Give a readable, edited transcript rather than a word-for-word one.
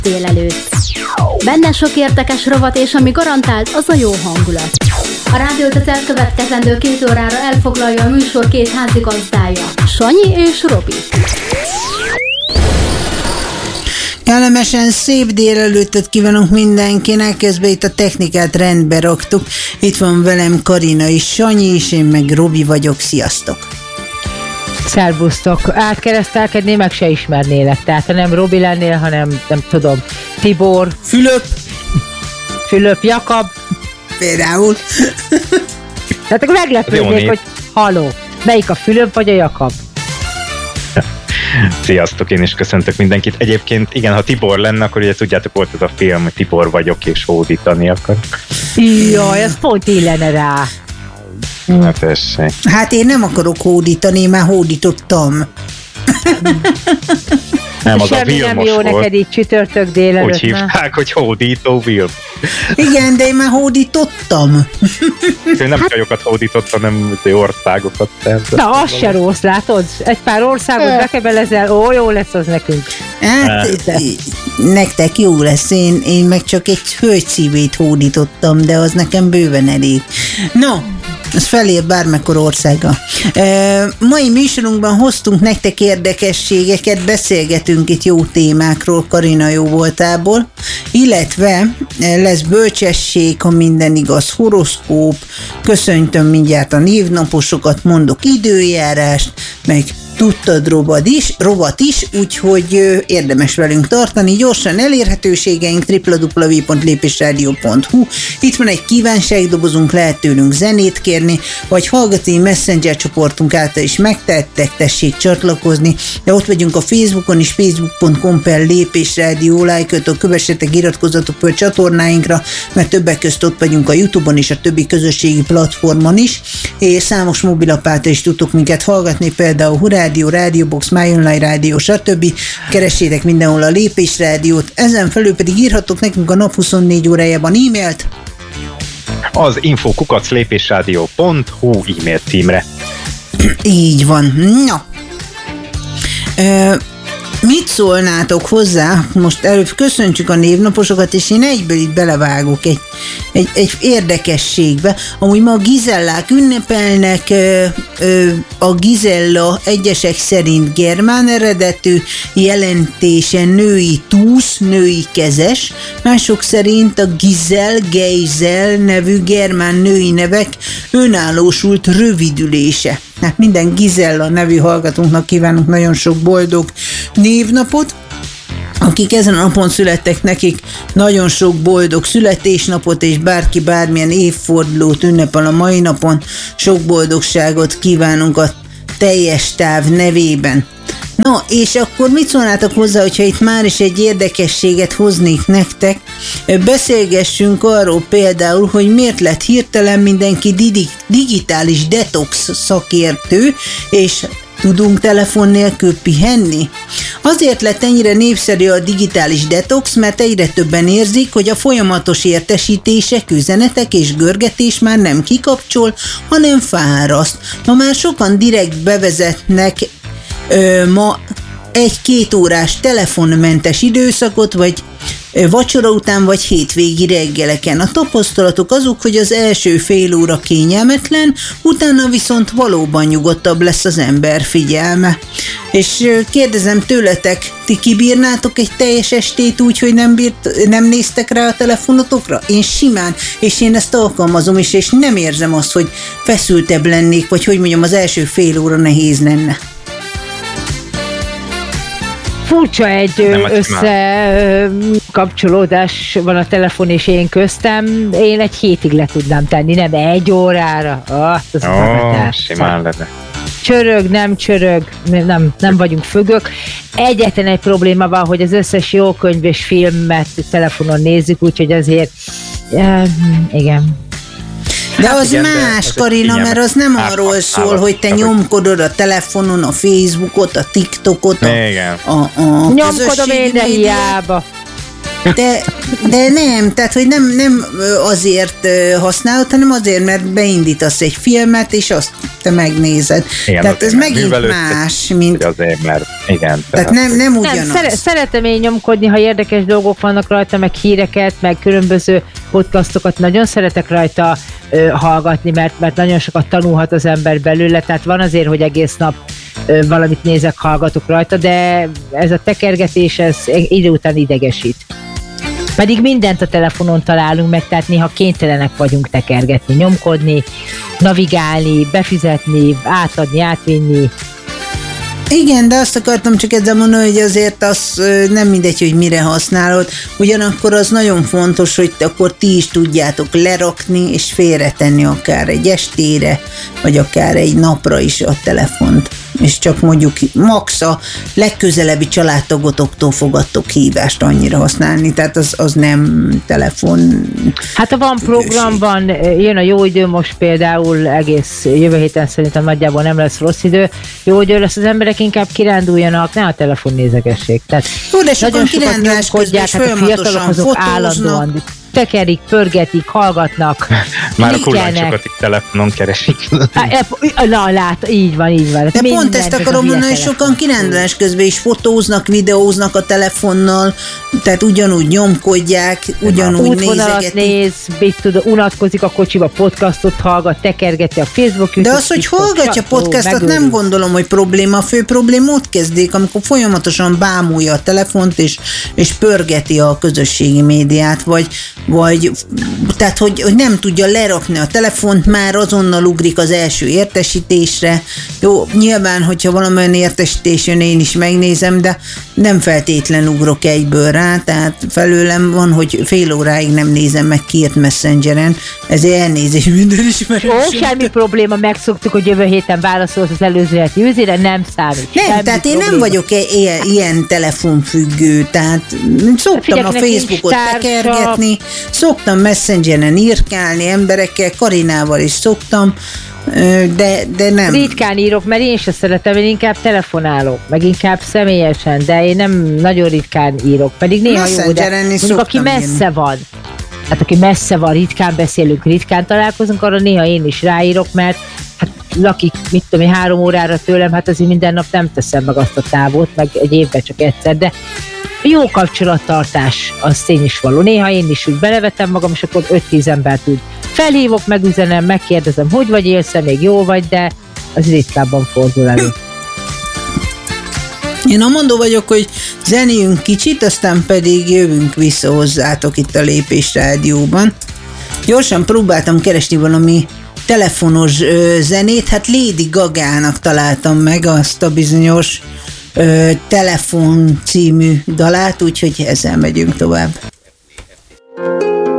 délelőtt. Benne sok érdekes rovat, és ami garantált, az a jó hangulat. A rádiót az elkövetkezendő 2 órára elfoglalja a műsor 2 házigazdája, Sanyi és Robi. Kellemesen szép délelőttöt kívánunk mindenkinek, közben itt a technikát rendbe raktuk. Itt van velem Karina és Sanyi, és én meg Robi vagyok. Sziasztok! Szervusztok! Átkeresztelkedni meg se ismernélek. Tehát ha nem Robi lennél, hanem nem tudom, Tibor, Fülöp, Jakab. Például. Tehát akkor meglepődnék, hogy haló, melyik a Fülöp vagy a Jakab? Sziasztok, én is köszöntök mindenkit. Egyébként igen, ha Tibor lenne, akkor ugye tudjátok, volt ez a film, hogy Tibor vagyok és hódítani akarok. Jaj, ez pont illene rá. Hát én nem akarok hódítani, már hódítottam. Nem, az semmi a nem jó volt. Neked így csütörtök délelőtt. Úgy hívták, hogy hódító Vilm. Igen, de én már hódítottam. Én nem csajokat hódítottam, nem országokat. Na, az se rossz, látod? Egy pár országot bekebelezel, ó, jó lesz az nekünk. Hát, nektek jó lesz, én meg csak egy hölgy szívét hódítottam, de az nekem bőven elég. No, az felér bármekor országa. Mai műsorunkban hoztunk nektek érdekességeket, beszélgetünk itt jó témákról, Karina jó voltából, illetve lesz bölcsesség, ha minden igaz, horoszkóp, köszöntöm mindjárt a névnaposokat, mondok időjárást, meg tudtad rovat is, úgyhogy érdemes velünk tartani. Gyorsan elérhetőségeink www.lépésradio.hu. Itt van egy kívánságdobozunk, lehet tőlünk zenét kérni, vagy hallgatói messenger csoportunk által is megtehettek, tessék csatlakozni, de ott vagyunk a Facebookon is, facebook.com/lépésrádió, lájkoljatok, kövessetek, iratkozzatok fel a csatornáinkra, mert többek közt ott vagyunk a YouTube-on és a többi közösségi platformon is, és számos mobilapp által is tudtok minket hallgatni, például Rádió, Rádióbox, My Online Rádió, stb. Keressétek mindenhol a Lépés Rádiót, ezen felül pedig írhatok nekünk a nap 24 órájában e-mailt. Az info@lépésradio.hu e-mail címre. Így van. Na. Mit szólnátok hozzá? Most előbb köszöntsük a névnaposokat, és én egyből itt belevágok egy érdekességbe. Amúgy ma a Gizellák ünnepelnek, a Gizella egyesek szerint germán eredetű, jelentése női túsz, női kezes, mások szerint a Geizel nevű germán női nevek önállósult rövidülése. Hát minden Gizella nevű hallgatónknak kívánunk nagyon sok boldog névnapot. Akik ezen a napon születtek, nekik nagyon sok boldog születésnapot, és bárki bármilyen évfordulót ünnepel a mai napon, sok boldogságot kívánunk a teljes táv nevében. No, és akkor mit szólnátok hozzá, hogyha itt már is egy érdekességet hoznék nektek? Beszélgessünk arról például, hogy miért lett hirtelen mindenki digitális detox szakértő, és tudunk telefon nélkül pihenni? Azért lett ennyire népszerű a digitális detox, mert egyre többen érzik, hogy a folyamatos értesítések, üzenetek és görgetés már nem kikapcsol, hanem fáraszt. Ma már sokan direkt bevezetnek ma 1-2 órás telefonmentes időszakot, vagy vacsora után, vagy hétvégi reggeleken. A tapasztalatok azok, hogy az első fél óra kényelmetlen, utána viszont valóban nyugodtabb lesz az ember figyelme. És kérdezem tőletek, ti kibírnátok egy teljes estét úgy, hogy nem néztek rá a telefonotokra? Én simán, és én ezt alkalmazom is, és nem érzem azt, hogy feszültebb lennék, vagy hogy mondjam, az első fél óra nehéz lenne. Furcsa egy összekapcsolódás van a telefon és én köztem. Én egy hétig le tudnám tenni, nem 1 órára. Simán lenne. Csörög, nem csörög, nem vagyunk függők. Egyetlen egy probléma van, hogy az összes jó könyv és filmet telefonon nézzük, úgyhogy azért igen. De az igen, más, Karina, mert az nem arról szól, hogy te nyomkodod a telefonon a Facebookot, a TikTokot, a nyomkodom én, de hiába. De nem, tehát hogy nem azért használod, hanem azért, mert beindítasz egy filmet, és azt te megnézed. Igen, tehát ez megint más, mint... Azért, mert Igen. Tehát nem ugyanaz. Szeretem én nyomkodni, ha érdekes dolgok vannak rajta, meg híreket, meg különböző podcastokat nagyon szeretek rajta hallgatni, mert nagyon sokat tanulhat az ember belőle, tehát van azért, hogy egész nap valamit nézek, hallgatok rajta, de ez a tekergetés, ez idő után idegesít. Pedig mindent a telefonon találunk meg, tehát néha kénytelenek vagyunk tekergetni, nyomkodni, navigálni, befizetni, átadni, átvinni. Igen, de azt akartam csak ezzel mondani, hogy azért az nem mindegy, hogy mire használod. Ugyanakkor az nagyon fontos, hogy akkor ti is tudjátok lerakni és félretenni akár egy estére, vagy akár egy napra is a telefont. És csak mondjuk max a legközelebbi családtagotoktól fogadtok hívást annyira használni, tehát az nem telefon. Hát ha van programban, jön a jó idő, most például egész jövő héten szerintem nagyjából nem lesz rossz idő, jó idő lesz, az emberek inkább kiránduljanak, ne a telefon nézegessék. Tehát jó, de sokan kirándulás közben is folyamatosan fotóznak. Tekerik, pörgetik, hallgatnak. Már a kullancsokat telefonon keresik. Lát, így van. De pont ezt akarom mondani, hogy sokan kirándulás közben is fotóznak, videóznak a telefonnal, tehát ugyanúgy nyomkodják, ugyanúgy nézegetik. Néz, unatkozik a kocsiba, podcastot hallgat, tekergeti a Facebookot. De az, hogy hallgatja podcastot, nem gondolom, hogy probléma. A fő probléma ott kezdik, amikor folyamatosan bámulja a telefont, és pörgeti a közösségi médiát, vagy tehát, hogy nem tudja lerakni a telefont, már azonnal ugrik az első értesítésre. Jó, nyilván, hogyha valamilyen értesítés jön, én is megnézem, de nem feltétlen ugrok egyből rá, tehát felőlem van, hogy fél óráig nem nézem meg kiírt Messengeren, ezért elnézés minden ismerősöm. Semmi probléma, megszoktuk, hogy jövő héten válaszolsz az előző heti üzére, nem számít. Nem, tehát én nem vagyok ilyen telefonfüggő, tehát szoktam a Facebookot tekergetni, szoktam Messengeren írkálni emberekkel, Karinával is szoktam, de nem. Ritkán írok, mert én sem szeretem, én inkább telefonálok, meg inkább személyesen, de én nem nagyon ritkán írok, pedig néha jó, de mondjuk aki messze van, hát aki messze van, ritkán beszélünk, ritkán találkozunk, arra néha én is ráírok, mert hát lakik, 3 órára tőlem, hát azért minden nap nem teszem meg azt a távot, meg egy évben csak egyszer, de jó kapcsolattartás, az tény is való. Néha én is úgy belevetem magam, és akkor 5-10 embert úgy felhívok, megüzenem, megkérdezem, hogy vagy, élsz-e, még jó vagy, de az ritkábban fordul elő. Én amondó vagyok, hogy zenéljünk kicsit, aztán pedig jövünk vissza hozzátok itt a Lépés Rádióban. Gyorsan próbáltam keresni valami telefonos zenét, hát Lady Gagának találtam meg azt a bizonyos Telefon című dalát, úgyhogy ezzel megyünk tovább.